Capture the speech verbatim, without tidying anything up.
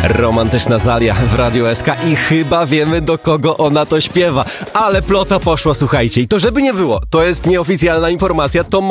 Romantyczna Zalia w Radiu S K i chyba wiemy, do kogo ona to śpiewa. Ale plota poszła, słuchajcie. I to żeby nie było, to jest nieoficjalna informacja, to